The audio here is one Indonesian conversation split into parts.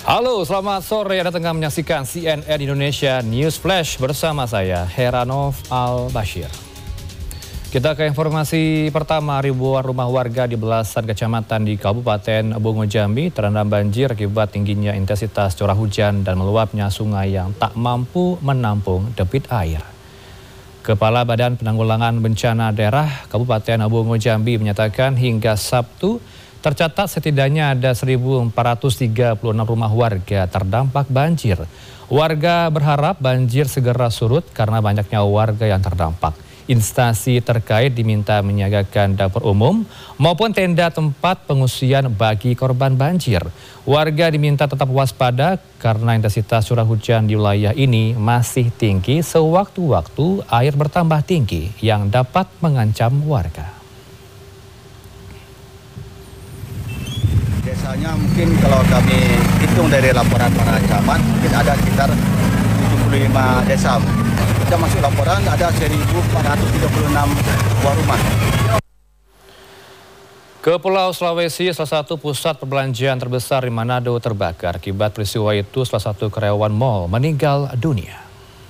Halo, selamat sore. Anda tengah menyaksikan CNN Indonesia News Flash bersama saya, Heranov Al-Bashir. Kita ke informasi pertama. Ribuan rumah warga di belasan kecamatan di Kabupaten Bungo Jambi terendam banjir akibat tingginya intensitas curah hujan dan meluapnya sungai yang tak mampu menampung debit air. Kepala Badan Penanggulangan Bencana Daerah Kabupaten Bungo Jambi menyatakan hingga Sabtu tercatat setidaknya ada 1.436 rumah warga terdampak banjir. Warga berharap banjir segera surut karena banyaknya warga yang terdampak. Instansi terkait diminta menyiagakan dapur umum maupun tenda tempat pengungsian bagi korban banjir. Warga diminta tetap waspada karena intensitas curah hujan di wilayah ini masih tinggi sewaktu-waktu air bertambah tinggi yang dapat mengancam warga. Desanya mungkin kalau kami hitung dari laporan para camat mungkin ada sekitar 75 desa. Kita masuk laporan ada 1.436 buah rumah. Ke Pulau Sulawesi, salah satu pusat perbelanjaan terbesar di Manado terbakar. Akibat peristiwa itu, salah satu karyawan mal meninggal dunia.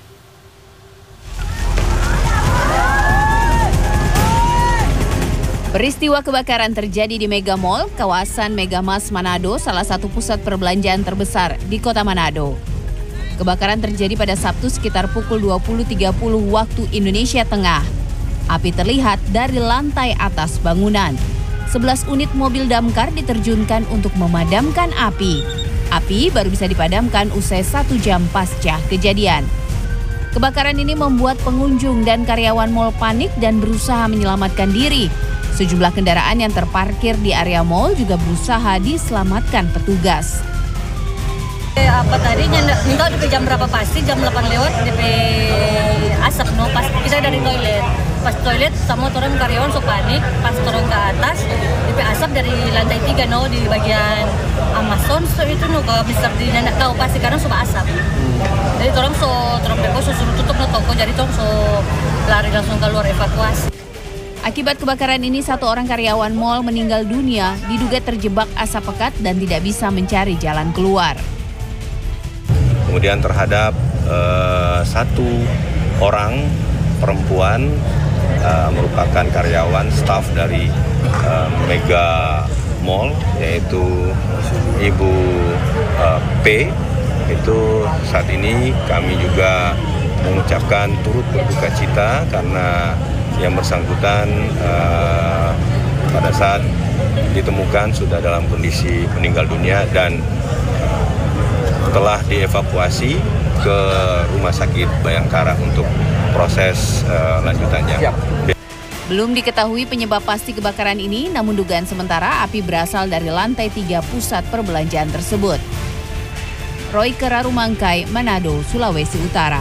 Peristiwa kebakaran terjadi di Mega Mall, kawasan Megamas Manado, salah satu pusat perbelanjaan terbesar di kota Manado. Kebakaran terjadi pada Sabtu sekitar pukul 20.30 waktu Indonesia Tengah. Api terlihat dari lantai atas bangunan. 11 unit mobil damkar diterjunkan untuk memadamkan api. Api baru bisa dipadamkan usai 1 jam pasca kejadian. Kebakaran ini membuat pengunjung dan karyawan mal panik dan berusaha menyelamatkan diri. Sejumlah kendaraan yang terparkir di area mal juga berusaha diselamatkan petugas. Apa tadi minta di jam berapa pasti jam 8 lewat DP asap no pas kita dari toilet. Pas toilet sama orang karyawan so panik, pas turun ke atas DP asap dari lantai 3 no di bagian Amazon so itu no kalau Mister di nak tahu pasti karena suka asap. Jadi orang suruh tutup no toko jadi orang so lari langsung keluar evakuasi. Akibat kebakaran ini, 1 orang karyawan mal meninggal dunia diduga terjebak asap pekat dan tidak bisa mencari jalan keluar. Kemudian terhadap 1 orang perempuan merupakan karyawan staf dari Mega Mall yaitu Ibu P. Itu saat ini kami juga mengucapkan turut berduka cita karena yang bersangkutan pada saat ditemukan sudah dalam kondisi meninggal dunia dan telah dievakuasi ke Rumah Sakit Bayangkara untuk proses lanjutannya. Belum diketahui penyebab pasti kebakaran ini, namun dugaan sementara api berasal dari lantai 3 pusat perbelanjaan tersebut. Roy Kerarumangkai, Manado, Sulawesi Utara.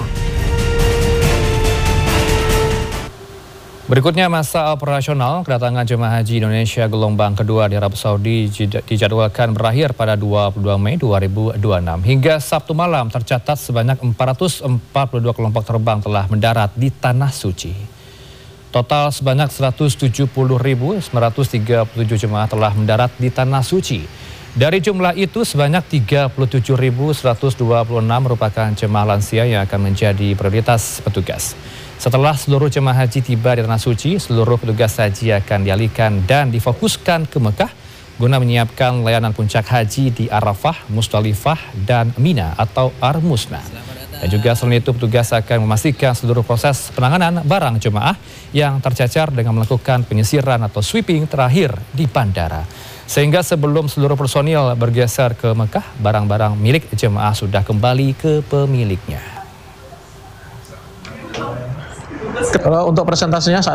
Berikutnya, masa operasional kedatangan jemaah haji Indonesia gelombang kedua di Arab Saudi dijadwalkan berakhir pada 22 Mei 2026. Hingga Sabtu malam tercatat sebanyak 442 kelompok terbang telah mendarat di Tanah Suci. Total sebanyak 170.937 jemaah telah mendarat di Tanah Suci. Dari jumlah itu, sebanyak 37.126 merupakan jemaah lansia yang akan menjadi prioritas petugas. Setelah seluruh jemaah haji tiba di Tanah Suci, seluruh petugas haji akan dialihkan dan difokuskan ke Mekah guna menyiapkan layanan puncak haji di Arafah, Musdalifah, dan Mina atau Ar-Musna. Dan juga selain itu, petugas akan memastikan seluruh proses penanganan barang jemaah yang tercacar dengan melakukan penyisiran atau sweeping terakhir di bandara. Sehingga sebelum seluruh personil bergeser ke Mekah, barang-barang milik jemaah sudah kembali ke pemiliknya. Untuk persentasenya saat